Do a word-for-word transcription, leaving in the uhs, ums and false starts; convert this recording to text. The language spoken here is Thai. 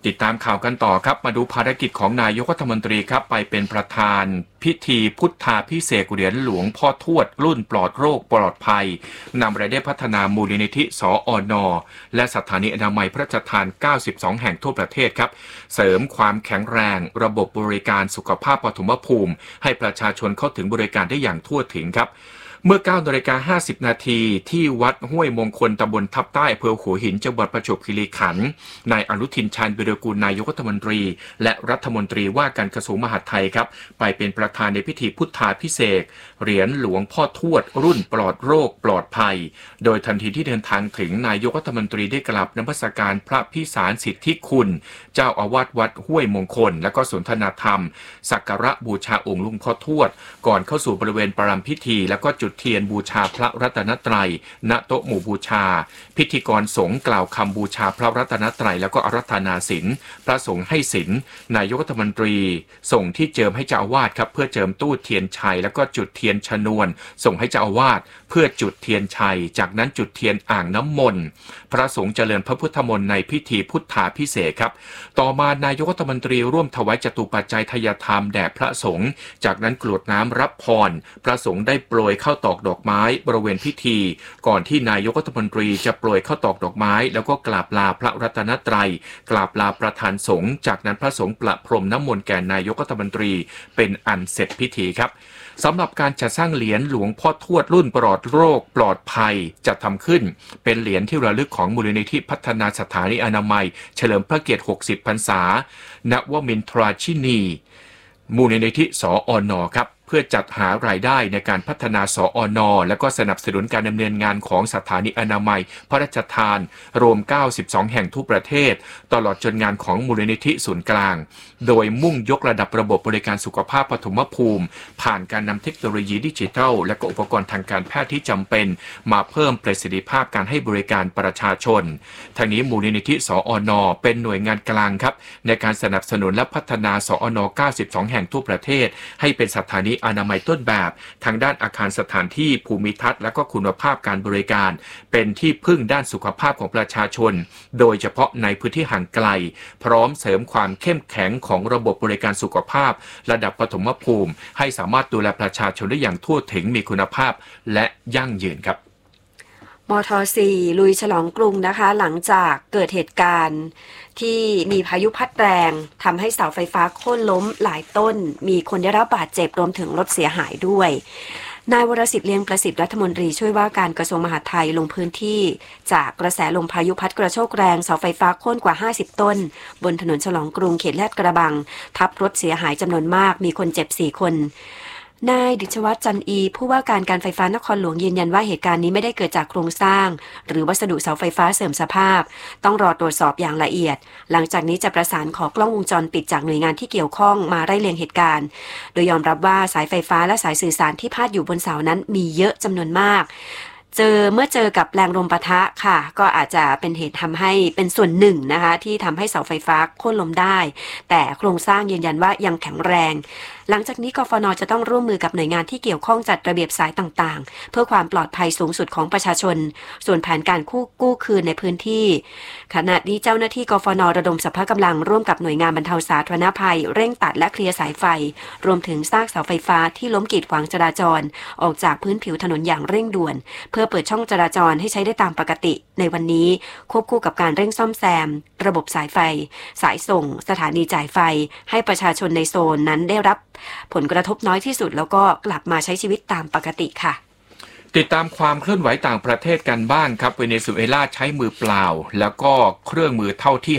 ติดตามข่าวกันต่อครับมาดูภารกิจของนายกรัฐมนตรีครับไปเป็นประธานพิธีพุทธาภิเษกเหรียญหลวงพ่อทวดรุ่นปลอดโรคปลอดภัยนำรายได้พัฒนามูลนิธิสอน.และสถานีอนามัยพระราชทานเก้าสิบสองแห่งทั่วประเทศครับเสริมความแข็งแรงระบบบริการสุขภาพปฐมภูมิให้ประชาชนเข้าถึงบริการได้อย่างทั่วถึงครับเมื่อ เก้านาฬิกาห้าสิบนาทีที่วัดห้วยมงคลตำบลทับใต้อำเภอหัวหินจังหวัดประจวบคีรีขันธ์นายอนุทินชาญวิรากูลนายกรัฐมนตรีและรัฐมนตรีว่าการกระทรวงมหาดไทยครับไปเป็นประธานในพิธีพุทธาภิเษกเหรียญหลวงพ่อทวดรุ่นปลอดโรคปลอดภัยโดยทันทีที่เดินทางถึงนายกรัฐมนตรีได้กราบนมัสการพระพิสารสิทธิคุณเจ้าอาวาสวัดห้วยมงคลและก็สนทนาธรรมสักการะบูชาองค์หลวงพ่อทวดก่อนเข้าสู่บริเวณประรำพิธีแล้วก็จุดเทียนบูชาพระรัตนตรัยณโต๊ะหมู่บูชาพิธีกรสงฆ์กล่าวคำบูชาพระรัตนตรัยแล้วก็อาราธนาศีลพระสงฆ์ให้ศีลนายกรัฐมนตรีส่งที่เจิมให้เจ้าอาวาสครับเพื่อเจิมตู้เทียนชัยแล้วก็จุดเทียนชนวนส่งให้เจ้าอาวาสเพื่อจุดเทียนชัยจากนั้นจุดเทียนอ่างน้ำมนต์พระสงฆ์เจริญพระพุทธมนต์ในพิธีพุทธาภิเษกครับต่อมานายกรัฐมนตรีร่วมถวายจตุปัจจัยทายธรรมแด่พระสงฆ์จากนั้นกรวดน้ำรับพรพระสงฆ์ได้โปรยข้าวตอกดอกไม้บริเวณพิธีก่อนที่นายกรัฐมนตรีจะโปรยข้าวตอกดอกไม้แล้วก็กราบลาพระรัตนตรัยกราบลาประธานสงฆ์จากนั้นพระสงฆ์ประพรมน้ำมนต์แก่นายกรัฐมนตรีเป็นอันเสร็จพิธีครับสำหรับการจัดสร้างเหรียญหลวงพ่อทวดรุ่นปลอดโรคปลอดภัยจะทำขึ้นเป็นเหรียญที่ระลึกของมูลนิธิพัฒนาสถานีอนามัยเฉลิมพระเกียรติหกสิบพรรษานวมินทราชินีมูลนิธิสอน.ครับเพื่อจัดหารายได้ในการพัฒนาสอน.และก็สนับสนุนการดำเนินงานของสถานีอนามัยพระราชทานรวมเก้าสิบสองแห่งทั่วประเทศตลอดจนงานของมูลนิธิศูนย์กลางโดยมุ่งยกระดับระบบบริการสุขภาพปฐมภูมิผ่านการนำเทคโนโลยีดิจิทัลและก็อุปกรณ์ทางการแพทย์ที่จำเป็นมาเพิ่มประสิทธิภาพการให้บริการประชาชนทางนี้มูลนิธิสอน.เป็นหน่วยงานกลางครับในการสนับสนุนและพัฒนาสอน.เก้าสิบสองแห่งทั่วประเทศให้เป็นสถานีอนามัยต้นแบบทางด้านอาคารสถานที่ภูมิทัศน์และก็คุณภาพการบริการเป็นที่พึ่งด้านสุขภาพของประชาชนโดยเฉพาะในพื้นที่ห่างไกลพร้อมเสริมความเข้มแข็งของระบบบริการสุขภาพระดับปฐมภูมิให้สามารถดูแลประชาชนได้อย่างทั่วถึงมีคุณภาพและยั่งยืนครับมท.สี่ ลุยฉลองกรุงนะคะหลังจากเกิดเหตุการณ์ที่มีพายุพัดแรงทำให้เสาไฟฟ้าโค่นล้มหลายต้นมีคนได้รับบาดเจ็บรวมถึงรถเสียหายด้วยนายวรสิทธิ์เลี้ยงประสิทธิ์รัฐมนตรีช่วยว่าการกระทรวงมหาดไทยลงพื้นที่จากกระแสลมพายุพัดกระโชกแรงเสาไฟฟ้าโค่นกว่าห้าสิบต้นบนถนนฉลองกรุงเขตลาดกระบังทับรถเสียหายจำนวนมากมีคนเจ็บสี่คนนายดิษวัฒน์จันอีผู้ว่าการการไฟฟ้านครหลวงยืนยันว่าเหตุการณ์นี้ไม่ได้เกิดจากโครงสร้างหรือวัสดุเสาไฟฟ้าเสื่อมสภาพต้องรอตรวจสอบอย่างละเอียดหลังจากนี้จะประสานขอกล้องวงจรปิดจากหน่วยงานที่เกี่ยวข้องมาไล่เลียงเหตุการณ์โดยยอมรับว่าสายไฟฟ้าและสายสื่อสารที่พาดอยู่บนเสานั้นมีเยอะจำนวนมากเจอเมื่อเจอกับแรงลมปะทะค่ะก็อาจจะเป็นเหตุทำให้เป็นส่วนหนึ่งนะคะที่ทำให้เสาไฟฟ้าโค่นล้มได้แต่โครงสร้างยืนยันว่ายังแข็งแรงหลังจากนี้กฟน.จะต้องร่วมมือกับหน่วยงานที่เกี่ยวข้องจัดระเบียบสายต่างๆเพื่อความปลอดภัยสูงสุดของประชาชนส่วนแผนการกู้กู้คืนในพื้นที่ขณะนี้เจ้าหน้าที่กฟน.ระดมสรรพกำลังร่วมกับหน่วยงานบรรเทาสาธารณภัยเร่งตัดและเคลียร์สายไฟรวมถึงซากเสาไฟฟ้าที่ล้มกีดขวางจราจรออกจากพื้นผิวถนนอย่างเร่งด่วนเพื่อเปิดช่องจราจรให้ใช้ได้ตามปกติในวันนี้ควบคู่กับการเร่งซ่อมแซมระบบสายไฟสายส่งสถานีจ่ายไฟให้ประชาชนในโซนนั้นได้รับผลกระทบน้อยที่สุดแล้วก็กลับมาใช้ชีวิตตามปกติค่ะติดตามความเคลื่อนไหวต่างประเทศกันบ้างครับเวเนซุเอลาใช้มือเปล่าแล้วก็เครื่องมือเท่าที่